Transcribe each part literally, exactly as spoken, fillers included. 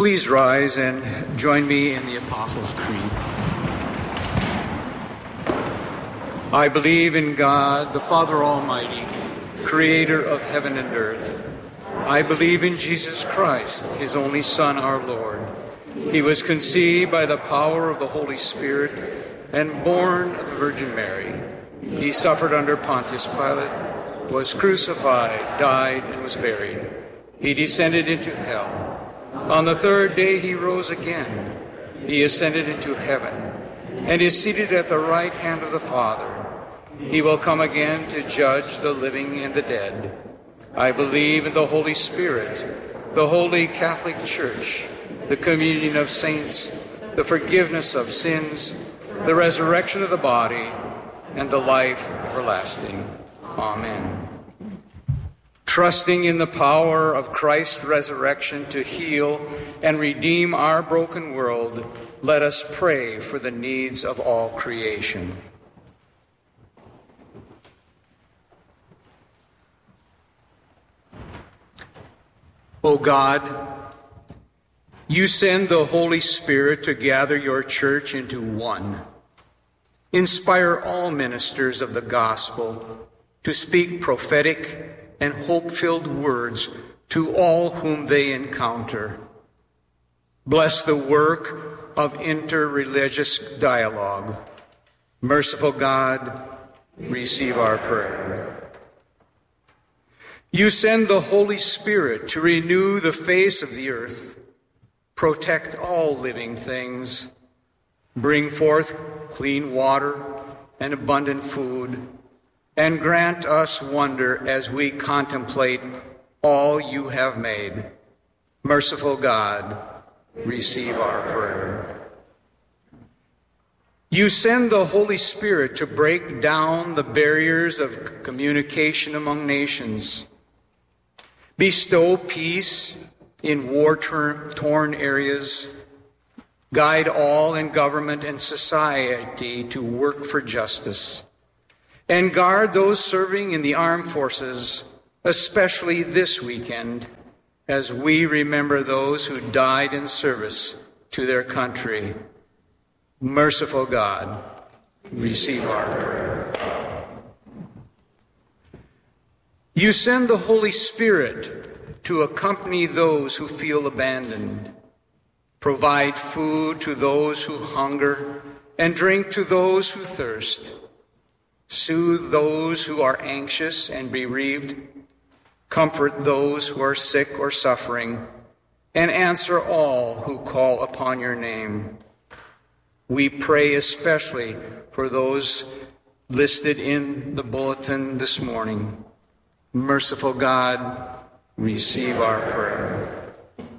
Please rise and join me in the Apostles' Creed. I believe in God, the Father Almighty, creator of heaven and earth. I believe in Jesus Christ, his only Son, our Lord. He was conceived by the power of the Holy Spirit and born of the Virgin Mary. He suffered under Pontius Pilate, was crucified, died, and was buried. He descended into hell. On the third day he rose again. He ascended into heaven and is seated at the right hand of the Father. He will come again to judge the living and the dead. I believe in the Holy Spirit, the Holy Catholic Church, the communion of saints, the forgiveness of sins, the resurrection of the body, and the life everlasting. Amen. Trusting in the power of Christ's resurrection to heal and redeem our broken world, let us pray for the needs of all creation. O God, you send the Holy Spirit to gather your church into one. Inspire all ministers of the gospel to speak prophetic and hope-filled words to all whom they encounter. Bless the work of interreligious dialogue. Merciful God, receive our prayer. You send the Holy Spirit to renew the face of the earth, protect all living things, bring forth clean water and abundant food, and grant us wonder as we contemplate all you have made. Merciful God, receive our prayer. You send the Holy Spirit to break down the barriers of communication among nations. Bestow peace in war-torn areas. Guide all in government and society to work for justice. And guard those serving in the armed forces, especially this weekend, as we remember those who died in service to their country. Merciful God, receive our prayer. You send the Holy Spirit to accompany those who feel abandoned, provide food to those who hunger, and drink to those who thirst. Soothe those who are anxious and bereaved, comfort those who are sick or suffering, and answer all who call upon your name. We pray especially for those listed in the bulletin this morning. Merciful God, receive our prayer.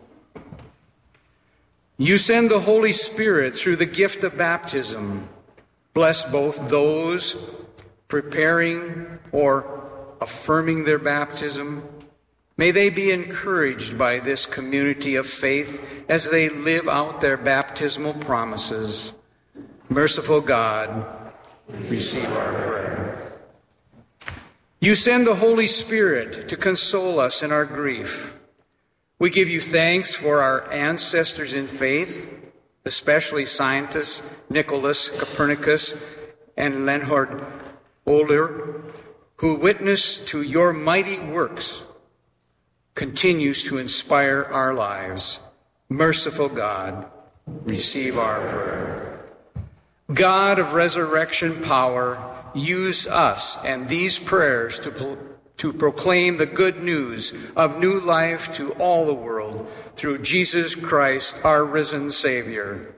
You send the Holy Spirit through the gift of baptism. Bless both those preparing or affirming their baptism. May they be encouraged by this community of faith as they live out their baptismal promises. Merciful God, receive our prayer. You send the Holy Spirit to console us in our grief. We give you thanks for our ancestors in faith, especially scientists Nicholas Copernicus and Leonhard Euler, who witness to your mighty works, continues to inspire our lives. Merciful God, receive our prayer. God of resurrection power, use us and these prayers to, pro- to proclaim the good news of new life to all the world through Jesus Christ, our risen Savior.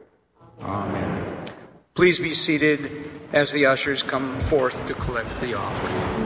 Amen. Please be seated as the ushers come forth to collect the offering.